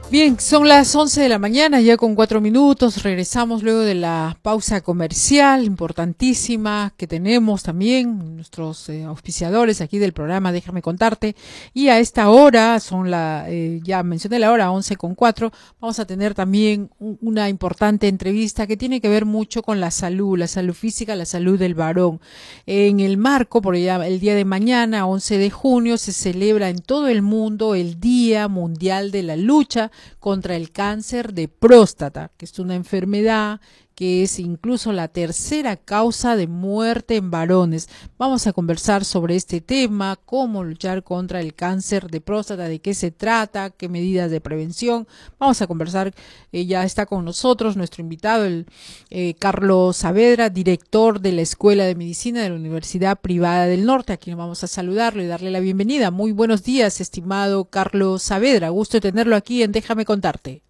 Bien, son las 11 de la mañana, ya con 4 minutos. Regresamos luego de la pausa comercial importantísima que tenemos también, nuestros auspiciadores aquí del programa Déjame Contarte. Y a esta hora, ya mencioné la hora, 11:04, vamos a tener también una importante entrevista que tiene que ver mucho con la salud física, la salud del varón. En el marco, por el día de mañana, 11 de junio, se celebra en todo el mundo el Día Mundial de la Lucha contra el cáncer de próstata, que es una enfermedad que es incluso la tercera causa de muerte en varones. Vamos a conversar sobre este tema, cómo luchar contra el cáncer de próstata, de qué se trata, qué medidas de prevención. Vamos a conversar, ya está con nosotros nuestro invitado, Carlos Saavedra, director de la Escuela de Medicina de la Universidad Privada del Norte, a quien vamos a saludarlo y darle la bienvenida. Muy buenos días, estimado Carlos Saavedra. Gusto de tenerlo aquí en Déjame Contarte.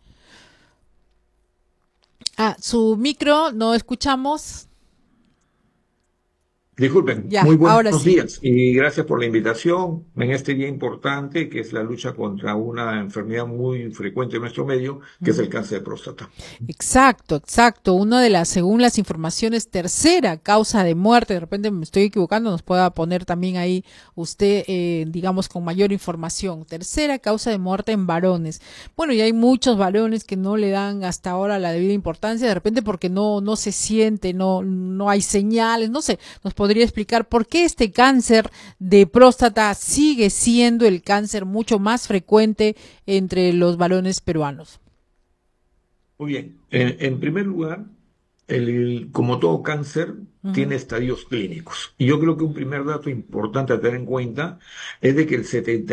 Su micro, no escuchamos. Disculpen, Ya, muy ahora buenos sí. días y gracias por la invitación en este día importante que es la lucha contra una enfermedad muy frecuente en nuestro medio, que es el cáncer de próstata. Exacto, exacto. Una de las, según las informaciones, tercera causa de muerte. De repente me estoy equivocando, nos pueda poner también ahí usted, digamos, con mayor información. Tercera causa de muerte en varones. Bueno, y hay muchos varones que no le dan hasta ahora la debida importancia, de repente porque no se siente, no hay señales, no sé. Nos podría explicar por qué este cáncer de próstata sigue siendo el cáncer mucho más frecuente entre los varones peruanos. Muy bien, en primer lugar, como todo cáncer, Ujú, tiene estadios clínicos. Y yo creo que un primer dato importante a tener en cuenta es de que el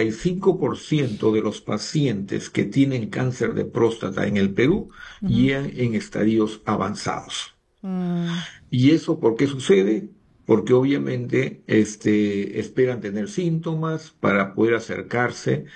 75% de los pacientes que tienen cáncer de próstata en el Perú ujú. llegan en estadios avanzados. Mm, ¿Y eso por qué sucede? Porque obviamente esperan tener síntomas para poder acercarse,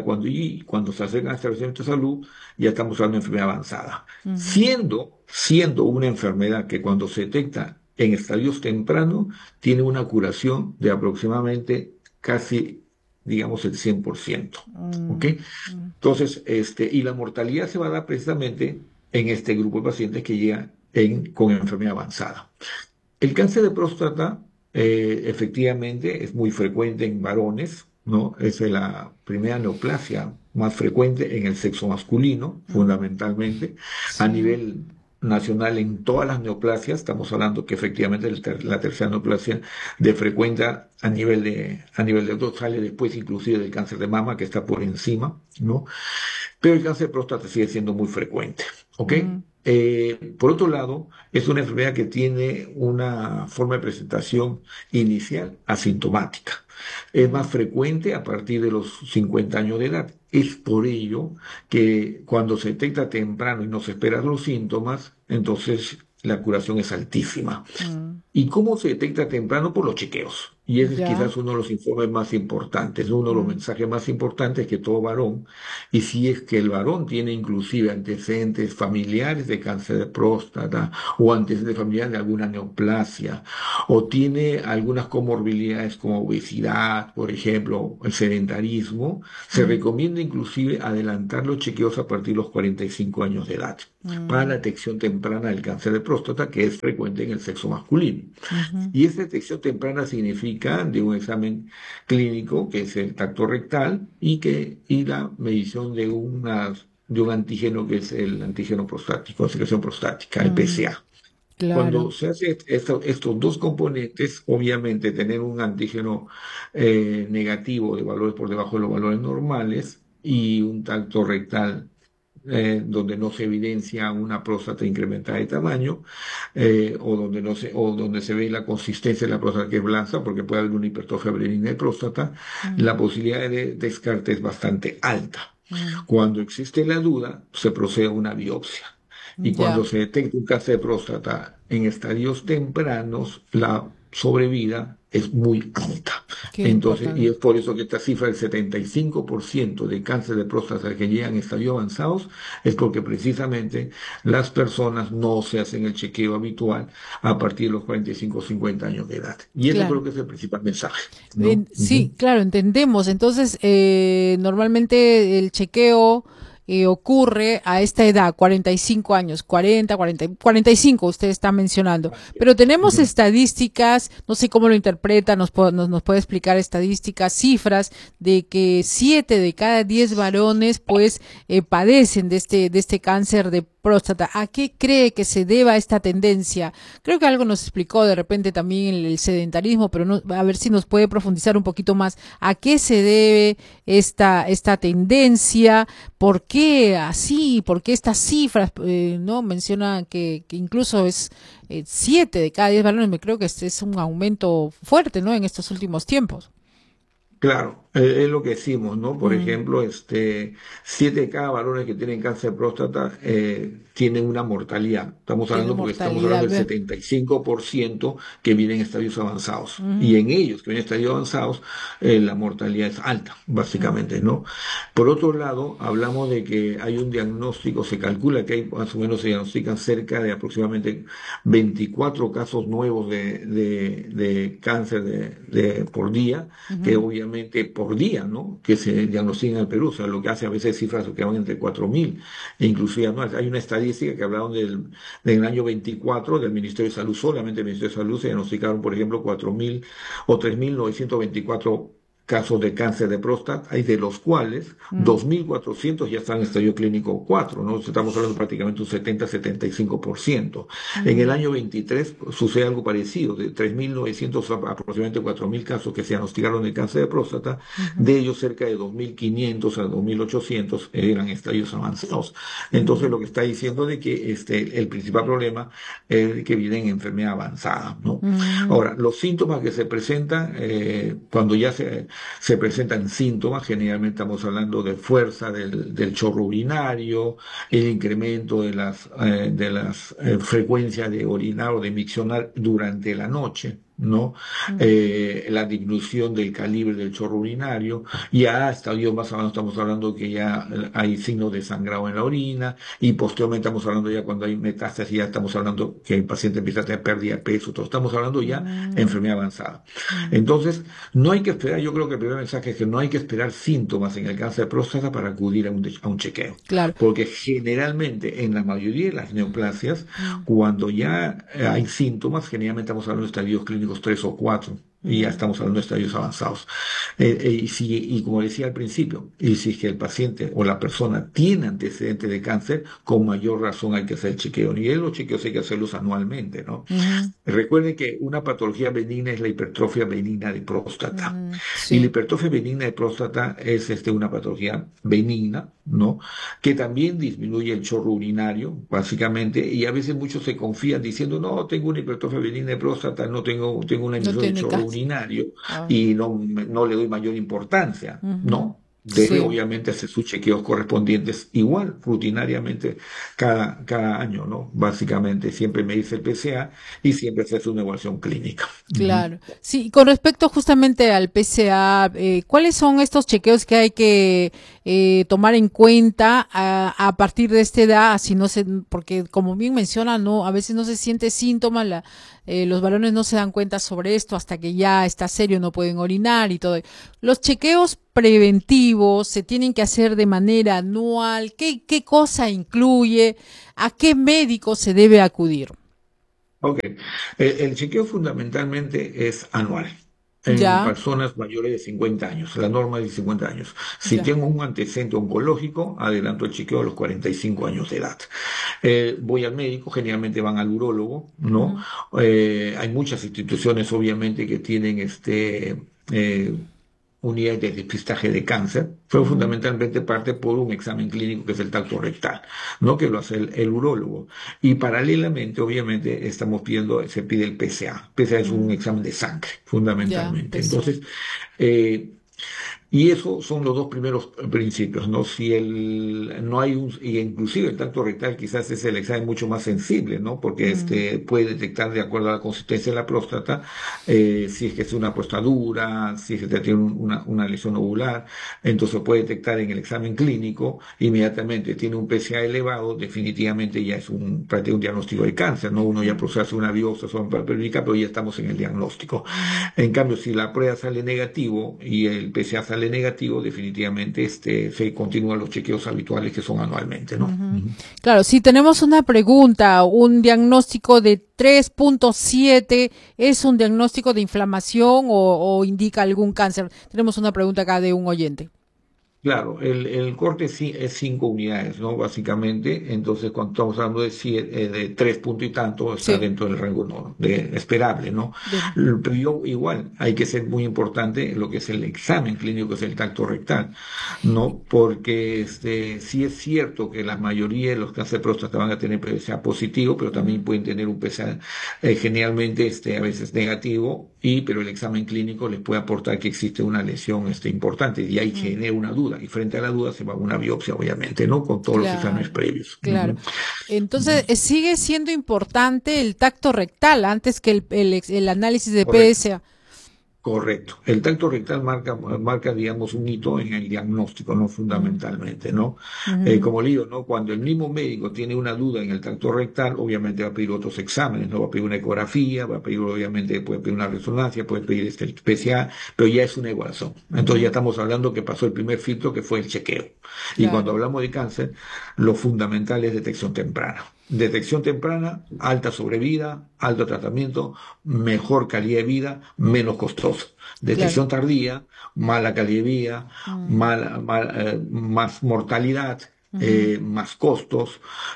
y cuando se acercan a establecimientos de salud, ya estamos hablando de enfermedad avanzada. ujú, Siendo una enfermedad que cuando se detecta en estadios tempranos, tiene una curación de aproximadamente casi, digamos, el 100%. ¿Ok? mm, mm, Entonces, y la mortalidad se va a dar precisamente en este grupo de pacientes que llegan con enfermedad avanzada. El cáncer de próstata, efectivamente, es muy frecuente en varones, ¿no? Es la primera neoplasia más frecuente en el sexo masculino, mm. fundamentalmente. A Sí. nivel nacional, en todas las neoplasias, estamos hablando que efectivamente la tercera neoplasia de frecuenta a nivel de dos sale después inclusive del cáncer de mama, que está por encima, ¿no? Pero el cáncer de próstata sigue siendo muy frecuente, ¿ok? Mm, Por otro lado, es una enfermedad que tiene una forma de presentación inicial asintomática. Es más mm, frecuente a partir de los 50 años de edad. Es por ello que cuando se detecta temprano y no se esperan los síntomas, entonces la curación es altísima. mm. ¿Y cómo se detecta temprano? Por los chequeos. Y ese es Ya. quizás uno de los informes más importantes, uno de los Mm, mensajes más importantes que todo varón. Y si es que el varón tiene inclusive antecedentes familiares de cáncer de próstata o antecedentes familiares de alguna neoplasia o tiene algunas comorbilidades como obesidad, por ejemplo, el sedentarismo, se mm, recomienda inclusive adelantar los chequeos a partir de los 45 años de edad para la mm, detección temprana del cáncer de próstata, que es frecuente en el sexo masculino. ujú. Y esta detección temprana significa de un examen clínico, que es el tacto rectal, y la medición de un antígeno, que es el antígeno prostático, secreción prostática, el Mm, PSA. Cuando claro. se hace estos dos componentes, obviamente tener un antígeno negativo de valores por debajo de los valores normales y un tacto rectal donde no se evidencia una próstata incrementada de tamaño, o donde se ve la consistencia de la próstata que es blanca, porque puede haber una hipertrofia benigna de próstata, Mm, la posibilidad de descarte es bastante alta. mm. Cuando existe la duda, se procede a una biopsia. Y cuando Ya. se detecta un cáncer de próstata en estadios tempranos, la sobrevida es muy alta. Qué Entonces, y importante. es por eso que esta cifra del 75% de cáncer de próstata que llegan en estadios avanzados es porque precisamente las personas no se hacen el chequeo habitual a partir de los 45 o 50 años de edad. Y ese creo Claro. que es el principal mensaje, ¿no? Sí, Ujú. claro, entendemos. Entonces, normalmente el chequeo ocurre a esta edad, 45 años, 45 usted está mencionando, pero tenemos Ujú. estadísticas, no sé cómo lo interpreta, nos puede explicar estadísticas, cifras de que 7 de cada 10 varones pues padecen de este cáncer de próstata. ¿A qué cree que se deba esta tendencia? Creo que algo nos explicó de repente también el sedentarismo, pero no, a ver si nos puede profundizar un poquito más. ¿A qué se debe esta tendencia? ¿Por qué así? ¿Por qué estas cifras? No menciona que incluso es 7 de cada 10 varones. Me creo que este es un aumento fuerte, ¿no? En estos últimos tiempos. Claro, es lo que decimos, ¿no? Por Mm, ejemplo, 7 de cada varones que tienen cáncer de próstata tienen una mortalidad. Estamos tiene hablando porque estamos hablando mortalidad. del 75% que vienen en estadios avanzados. Y Ujú, en ellos que vienen en estadios avanzados, la mortalidad es alta, ujú, básicamente, ¿no? Por otro lado, hablamos de que hay un diagnóstico, se calcula que hay más o menos se diagnostican cerca de aproximadamente 24 casos nuevos de cáncer por día que ujú, obviamente por día, ¿no? Que se diagnostican en el Perú, o sea, lo que hace a veces cifras que van entre 4.000 e inclusive anuales. Hay una estadística que hablaron del año 24 del Ministerio de Salud, solamente el Ministerio de Salud se diagnosticaron, por ejemplo, 4.000 o 3.924 casos de cáncer de próstata, hay de los cuales ujú, 2.400 ya están en estadio clínico 4, ¿no? Estamos hablando prácticamente un 70-75%. En el ujú, año 23 sucede algo parecido, de 3.900 a aproximadamente 4.000 casos que se diagnosticaron de cáncer de próstata, ujú, de ellos cerca de 2.500 a 2.800 eran estadios avanzados. Entonces ujú, lo que está diciendo de que el principal problema es que viene en enfermedad avanzada, ¿no? ujú, Ahora, los síntomas que se presentan, cuando ya se presentan síntomas, generalmente estamos hablando de fuerza del chorro urinario, el incremento de las frecuencias de orinar o de miccionar durante la noche, ¿no? ujú, La disminución del calibre del chorro urinario, ya a estadios más avanzados estamos hablando que ya hay signos de sangrado en la orina, y posteriormente estamos hablando ya cuando hay metástasis, ya estamos hablando que el paciente empieza a tener pérdida de peso, todo estamos hablando ya de ujú, enfermedad avanzada. ujú. Entonces, no hay que esperar, yo creo que el primer mensaje es que no hay que esperar síntomas en el cáncer de próstata para acudir a un chequeo, Claro. porque generalmente en la mayoría de las neoplasias, Mm, cuando ya hay síntomas, generalmente estamos hablando de estadios clínicos 3 o 4 y ya mm, estamos hablando de estadios avanzados. Y como decía al principio, y si es que el paciente o la persona tiene antecedentes de cáncer, con mayor razón hay que hacer el chequeo. Y los chequeos hay que hacerlos anualmente, ¿no? ujú, Recuerden que una patología benigna es la hipertrofia benigna de próstata. Y la sí, hipertrofia benigna de próstata es una patología benigna, ¿no? Que también disminuye el chorro urinario, básicamente, y a veces muchos se confían diciendo, no, tengo una hipertrofia benigna de próstata, no tengo una no disminución del tiene chorro caso. urinario Ah, y no le doy mayor importancia. ujú, No. Debe sí. obviamente hacer sus chequeos correspondientes igual, rutinariamente, cada año, ¿no? Básicamente, siempre me dice el PSA y siempre se hace una evaluación clínica. Ujú. Claro. Sí, con respecto justamente al PSA, ¿cuáles son estos chequeos que hay que tomar en cuenta a partir de esta edad? Si no se, porque como bien menciona, no, a veces no se siente síntoma, los varones no se dan cuenta sobre esto hasta que ya está serio, no pueden orinar y todo. Los chequeos preventivos se tienen que hacer de manera anual. ¿Qué cosa incluye? ¿A qué médico se debe acudir? Ok. El chequeo fundamentalmente es anual en Ya, personas mayores de 50 años. La norma es de 50 años. Si ya. tengo un antecedente oncológico, adelanto el chequeo a los 45 años de edad. Voy al médico, generalmente van al urólogo, ¿no? Ujú, Hay muchas instituciones, obviamente, que tienen eh, unidades de depistaje de cáncer, pero ujú, fundamentalmente parte por un examen clínico que es el tacto rectal, ¿no? Que lo hace el urólogo. Y paralelamente, obviamente, se pide el PSA. PSA es un ujú. examen de sangre, Ya, fundamentalmente. pesa. Entonces, eh, y esos son los dos primeros principios, ¿no? No hay y inclusive el tacto rectal quizás es el examen mucho más sensible, ¿no? Porque Mm, puede detectar de acuerdo a la consistencia de la próstata, si es que es una próstata dura, si es que tiene una lesión ovular, entonces puede detectar en el examen clínico inmediatamente. Tiene un PSA elevado, definitivamente ya es prácticamente un diagnóstico de cáncer, ¿no? Uno ya mm, procesa una biopsia o una pélvica, pero ya estamos en el diagnóstico. ujú, En cambio, si la prueba sale negativo y el PSA sale sale negativo, definitivamente se continúan los chequeos habituales que son anualmente, ¿no? Ujú. Claro, si tenemos una pregunta, un diagnóstico de 3.7, ¿es un diagnóstico de inflamación o indica algún cáncer? Tenemos una pregunta acá de un oyente. Claro, el corte sí es 5 unidades, ¿no? Básicamente, entonces cuando estamos hablando de 3 puntos y tanto, está Sí, dentro del rango ¿no? de esperable, ¿no? bien. Pero igual, hay que ser muy importante lo que es el examen clínico, que es el tacto rectal, ¿no? Porque sí es cierto que la mayoría de los cánceres de próstata van a tener PSA positivo, pero también Ujú, pueden tener un PSA generalmente a veces negativo, pero el examen clínico les puede aportar que existe una lesión importante y ahí mm, genera una duda. Y frente a la duda se va a una biopsia, obviamente, ¿no? Con todos los exámenes claro, previos. claro. Ujú. Entonces, sigue siendo importante el tacto rectal antes que el análisis de Correcto. PSA. Correcto. El tacto rectal marca, digamos, un hito en el diagnóstico, ¿no? Mm, Fundamentalmente, ¿no? ujú, Como le digo, ¿no? Cuando el mismo médico tiene una duda en el tacto rectal, obviamente va a pedir otros exámenes, ¿no? Va a pedir una ecografía, va a pedir, obviamente, puede pedir una resonancia, puede pedir el PSA, pero ya es una evaluación. Entonces ya ujú, estamos hablando que pasó el primer filtro, que fue el chequeo. Y cuando claro. hablamos de cáncer, lo fundamental es detección temprana. Detección temprana, alta sobrevida, alto tratamiento, mejor calidad de vida, menos costoso. Claro. Detección tardía, mala calidad de vida, Mm, más mortalidad, ujú, más costos,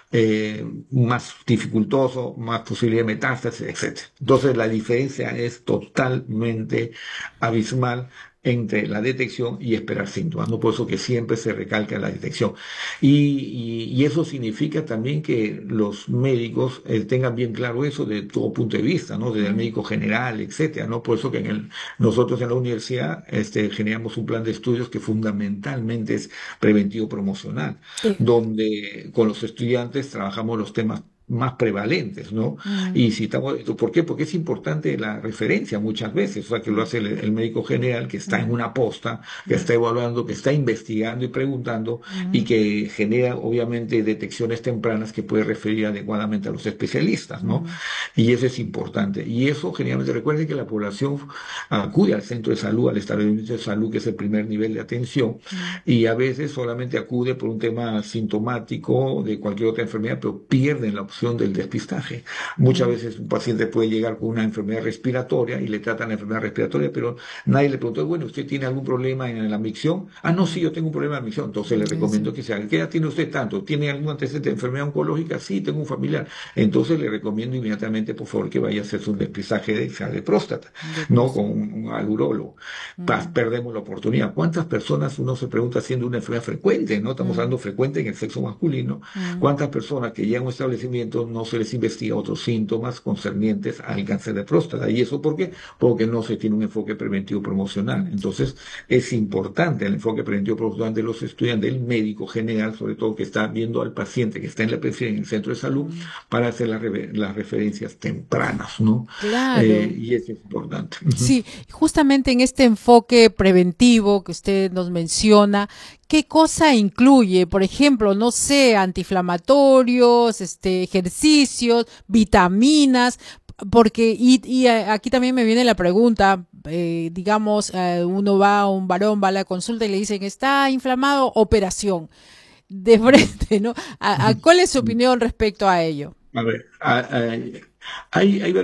más dificultoso, más posibilidad de metástasis, etc. Entonces la diferencia es totalmente abismal entre la detección y esperar síntomas, ¿no? Por eso que siempre se recalca la detección. Y eso significa también que los médicos tengan bien claro eso de todo punto de vista, ¿no? Desde el ujú, médico general, etcétera, ¿no? Por eso que nosotros en la universidad generamos un plan de estudios que fundamentalmente es preventivo promocional, eh, donde con los estudiantes trabajamos los temas más prevalentes, ¿no? mm, Y citamos esto, ¿por qué? Porque es importante la referencia muchas veces, o sea, que lo mm, hace el médico general, que está en mm, una posta, que mm, está evaluando, que está investigando y preguntando, y mm, que genera, obviamente, detecciones tempranas que puede referir adecuadamente a los especialistas, ¿no? mm, Y eso es importante. Y eso, generalmente, recuerden que la población acude al centro de salud, al establecimiento de salud, que es el primer nivel de atención, mm, y a veces solamente acude por un tema sintomático de cualquier otra enfermedad, pero pierden la opción del despistaje. Muchas mm, veces un paciente puede llegar con una enfermedad respiratoria y le tratan la enfermedad respiratoria, pero nadie le preguntó, bueno, ¿usted tiene algún problema en la micción? Ah, no, sí, mm, yo tengo un problema de micción. Entonces le sí, recomiendo que se haga. ¿Qué edad tiene usted tanto? ¿Tiene algún antecedente de enfermedad oncológica? Sí, tengo un familiar. Entonces le recomiendo inmediatamente, por favor, que vaya a hacerse un despistaje de próstata, de no con próstata. al urólogo. Mm, Perdemos la oportunidad. ¿Cuántas personas uno se pregunta haciendo una enfermedad frecuente? ¿No? Estamos mm, hablando frecuente en el sexo masculino. mm, ¿Cuántas personas que llegan a un establecimiento no se les investiga otros síntomas concernientes al cáncer de próstata? ¿Y eso por qué? Porque no se tiene un enfoque preventivo promocional. mm, Entonces, es importante el enfoque preventivo promocional de los estudiantes, del médico general, sobre todo que está viendo al paciente que está en en el centro de salud, mm. para hacer las referencias tempranas, ¿no? Claro. Y eso es importante. Sí, justamente en este enfoque preventivo que usted nos menciona, ¿qué cosa incluye? Por ejemplo, no sé, antiinflamatorios, ejercicios, vitaminas, porque aquí también me viene la pregunta, digamos, uno va, un varón va a la consulta y le dicen está inflamado, operación de frente, ¿no? ¿Cuál es su opinión respecto a ello? A ver, hay